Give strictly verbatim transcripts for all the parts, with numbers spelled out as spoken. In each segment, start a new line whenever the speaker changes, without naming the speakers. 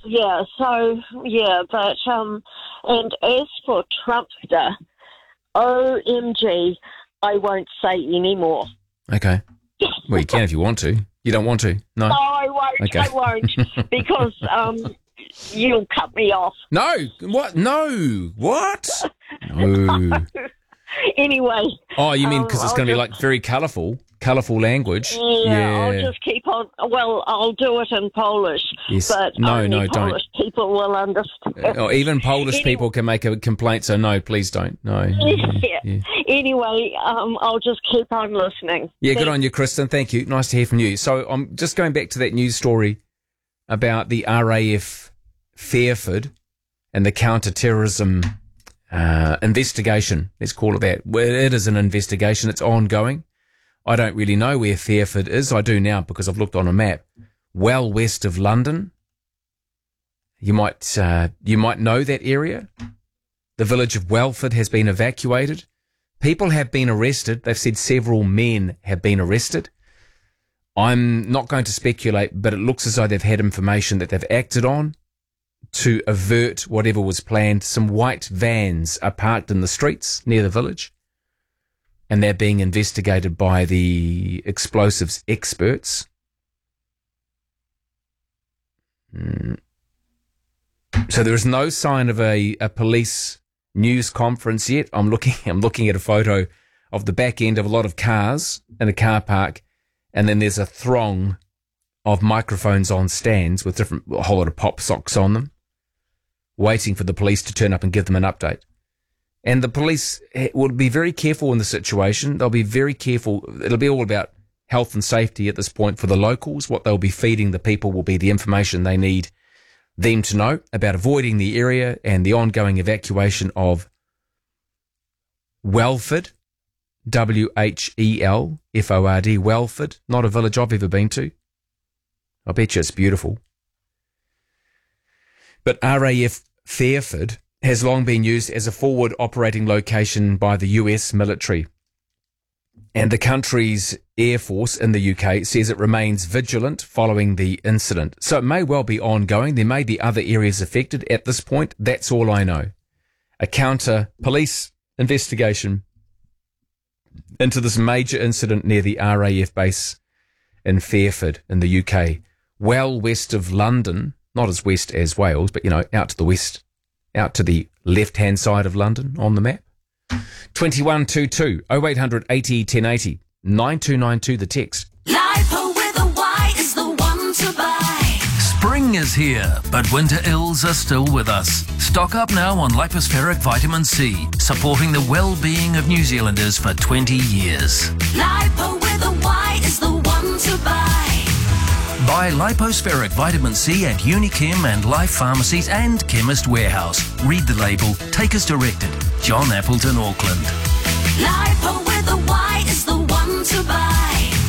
yeah, so, yeah, but, um, and as for Trumpster, O M G, I won't say any more.
Okay. Well, you can if you want to. You don't want to? No?
No, I won't,
Okay.
I won't, because, um, you'll cut me off.
No. What? No. What? No.
Anyway.
Oh, you mean because
um,
it's
I'll
going to be
just-
like very colourful, colourful language?
Yeah, I'll just keep on. Well, I'll do it in Polish,
Yes.
but
No,
only
no, don't.
Polish people will understand.
Or even Polish
Anyway.
people can make a complaint, so no, please don't. No.
Yeah.
Yeah.
Anyway, um, I'll just keep on listening.
Yeah, good
Thank-
on you, Kristen. Thank you. Nice to hear from you. So I'm just going back to that news story about the R A F Fairford and the counter-terrorism uh, investigation. Let's call it that. Well, it is an investigation. It's ongoing. I don't really know where Fairford is. I do now because I've looked on a map. Well west of London. You might uh, you might know that area. The village of Welford has been evacuated. People have been arrested. They've said several men have been arrested. I'm not going to speculate, but it looks as though they've had information that they've acted on to avert whatever was planned. Some white vans are parked in the streets near the village, and they're being investigated by the explosives experts. Mm. So there is no sign of a, a police news conference yet. I'm looking, I'm looking at a photo of the back end of a lot of cars in a car park, and then there's a throng of microphones on stands with different, a whole lot of pop socks on them, waiting for the police to turn up and give them an update. And the police will be very careful in the situation. They'll be very careful. It'll be all about health and safety at this point for the locals. What they'll be feeding the people will be the information they need them to know about avoiding the area and the ongoing evacuation of Welford, W H E L F O R D, Welford, not a village I've ever been to. I bet you it's beautiful. But R A F Fairford has long been used as a forward operating location by the U S military. And the country's Air Force in the U K says it remains vigilant following the incident. So it may well be ongoing. There may be other areas affected at this point. That's all I know. A counter police investigation into this major incident near the R A F base in Fairford in the U K, well west of London, not as west as Wales, but, you know, out to the west, out to the left-hand side of London on the map. twenty-one twenty-two, oh eight hundred eighty ten eighty, nine two nine two the text.
Lipo with a Y is the one to buy. Spring is here, but winter ills are still with us. Stock up now on lipospheric vitamin C, supporting the well-being of New Zealanders for twenty years. Lipo with a Y is the one to buy. Buy lipospheric vitamin C at Unichem and Life Pharmacies and Chemist Warehouse. Read the label. Take as directed. John Appleton, Auckland. Lipo with a Y is the one to buy.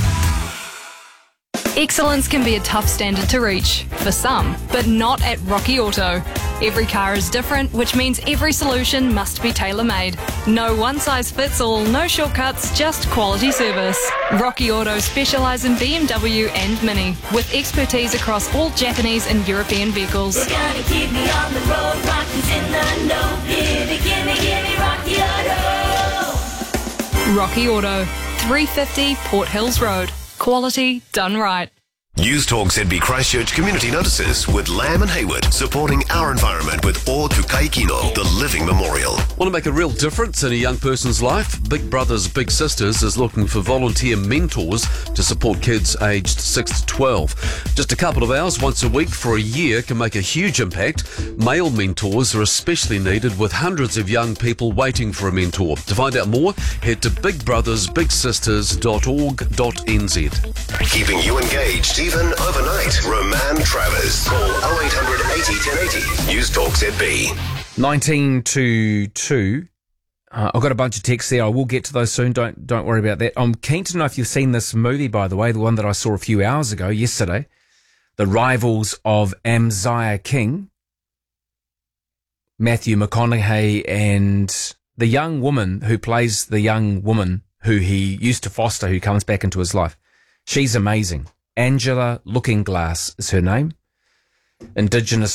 Excellence can be a tough standard to reach, for some, but not at Rocky Auto. Every car is different, which means every solution must be tailor-made. No one-size-fits-all, no shortcuts, just quality service. Rocky Auto specialise in B M W and Mini, with expertise across all Japanese and European vehicles.
You're gonna keep me on the road, Rocky's in the know. Gimme, gimme, gimme Rocky Auto.
Rocky Auto, three fifty Port Hills Road. Quality done right.
News Talk Z B Christchurch Community Notices with Lamb and Hayward, supporting our environment with O Tukaikino, the living memorial.
Want to make a real difference in a young person's life? Big Brothers Big Sisters is looking for volunteer mentors to support kids aged six to twelve. Just a couple of hours once a week for a year can make a huge impact. Male mentors are especially needed, with hundreds of young people waiting for a mentor. To find out more, head to big brothers big sisters dot org dot n z.
Keeping you engaged even overnight. Roman Travers. Call oh eight hundred eighty ten eighty. News Talk Z B.
nineteen to two. Uh, I've got a bunch of texts there. I will get to those soon. Don't don't worry about that. I'm keen to know if you've seen this movie, by the way, the one that I saw a few hours ago, yesterday. The Rivals of Amziah King. Matthew McConaughey and the young woman who plays the young woman who he used to foster, who comes back into his life. She's amazing. Angela Lookingglass is her name. Indigenous